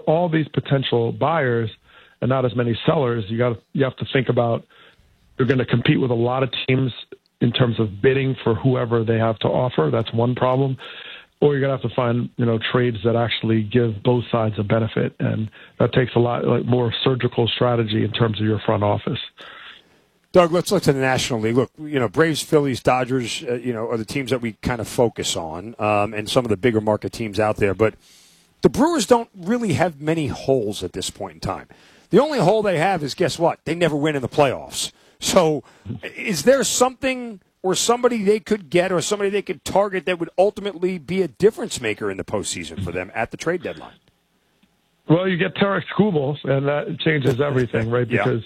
all these potential buyers and not as many sellers, you have to think about you're going to compete with a lot of teams in terms of bidding for whoever they have to offer. That's one problem. Or you're going to have to find, trades that actually give both sides a benefit. And that takes a lot more surgical strategy in terms of your front office. Doug, let's look to the National League. Look, Braves, Phillies, Dodgers, are the teams that we kind of focus on, and some of the bigger market teams out there. But the Brewers don't really have many holes at this point in time. The only hole they have is, guess what? They never win in the playoffs. So is there something or somebody they could get or somebody they could target that would ultimately be a difference maker in the postseason for them at the trade deadline? Well, you get Tarik Skubal, and that changes everything, right? Because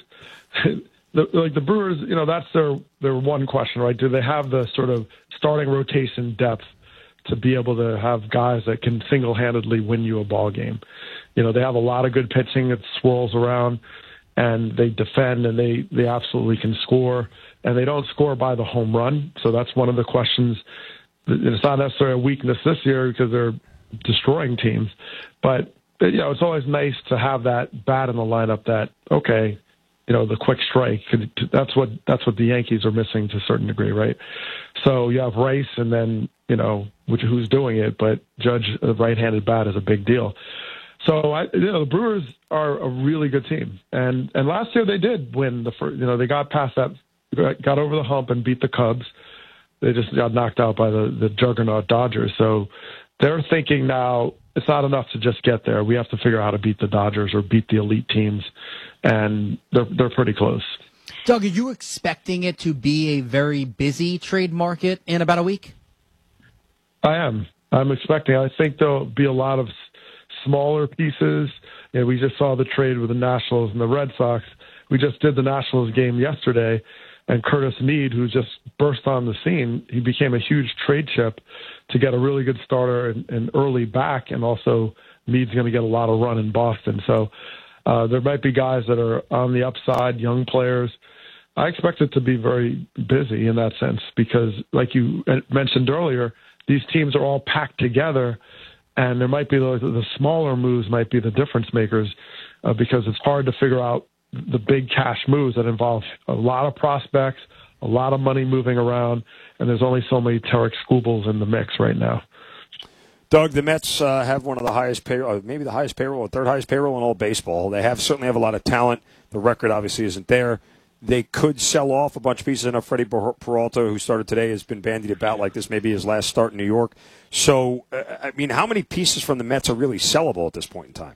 the Brewers, that's their one question, right? Do they have the sort of starting rotation depth to be able to have guys that can single-handedly win you a ball game? They have a lot of good pitching that swirls around, and they defend, and they absolutely can score. And they don't score by the home run, so that's one of the questions. It's not necessarily a weakness this year because they're destroying teams, but it's always nice to have that bat in the lineup that, okay, the quick strike. That's what the Yankees are missing to a certain degree, right? So you have Rice, and then who's doing it, but Judge, a right-handed bat is a big deal. So the Brewers are a really good team, and last year they did win the first. They got past that. Got over the hump and beat the Cubs. They just got knocked out by the juggernaut Dodgers. So they're thinking now it's not enough to just get there. We have to figure out how to beat the Dodgers or beat the elite teams, and they're pretty close. Doug, are you expecting it to be a very busy trade market in about a week? I am. I'm expecting. I think there'll be a lot of smaller pieces. We just saw the trade with the Nationals and the Red Sox. We just did the Nationals game yesterday. And Curtis Mead, who just burst on the scene, he became a huge trade chip to get a really good starter and early back. And also Mead's going to get a lot of run in Boston. So there might be guys that are on the upside, young players. I expect it to be very busy in that sense because, like you mentioned earlier, these teams are all packed together. And there might be the smaller moves might be the difference makers because it's hard to figure out the big cash moves that involve a lot of prospects, a lot of money moving around, and there's only so many Tarik Skubals in the mix right now. Doug, the Mets have one of the highest payroll, maybe the highest payroll, or third highest payroll in all baseball. They certainly have a lot of talent. The record obviously isn't there. They could sell off a bunch of pieces. I know Freddie Peralta, who started today, has been bandied about like this maybe his last start in New York. So, how many pieces from the Mets are really sellable at this point in time?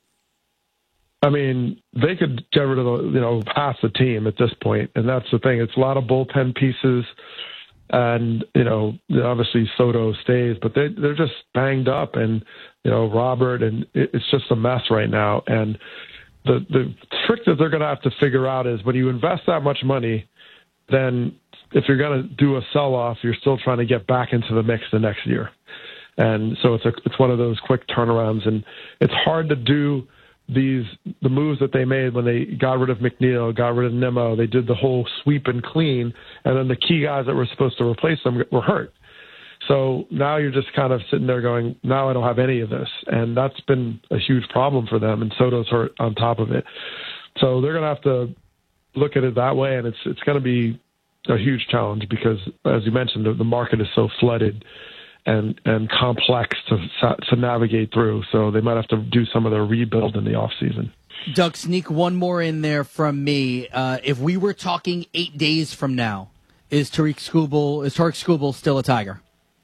They could get rid of half the team at this point, and that's the thing. It's a lot of bullpen pieces, and obviously Soto stays, but they're just banged up, and Robert, and it's just a mess right now. And the trick that they're going to have to figure out is when you invest that much money, then if you're going to do a sell-off, you're still trying to get back into the mix the next year, and so it's one of those quick turnarounds, and it's hard to do the moves that they made when they got rid of McNeil, got rid of Nimmo. They did the whole sweep and clean, and then the key guys that were supposed to replace them were hurt. So now you're just kind of sitting there going, now I don't have any of this. And that's been a huge problem for them, and Soto's hurt on top of it. So they're going to have to look at it that way, and it's going to be a huge challenge because, as you mentioned, the market is so flooded and complex to navigate through. So they might have to do some of their rebuild in the offseason. Doug, sneak one more in there from me. If we were talking 8 days from now, is Tarik Skubal still a Tiger?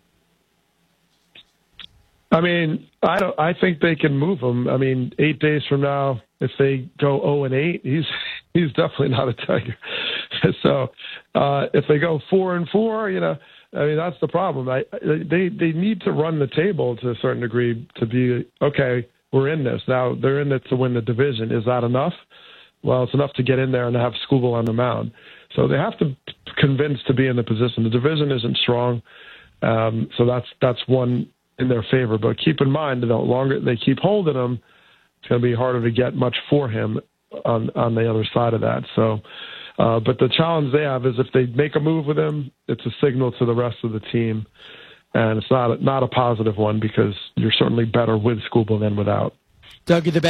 I think they can move him. 8 days from now, if they go 0-8, he's definitely not a Tiger. So if they go 4-4, that's the problem. They need to run the table to a certain degree to be, okay, we're in this. Now, they're in it to win the division. Is that enough? Well, it's enough to get in there and have Skubal on the mound. So they have to convince to be in the position. The division isn't strong, so that's one in their favor. But keep in mind, the longer they keep holding him, it's going to be harder to get much for him on the other side of that. So, but the challenge they have is if they make a move with him, it's a signal to the rest of the team, and it's not a positive one because you're certainly better with Skubal than without. Doug, you're the best.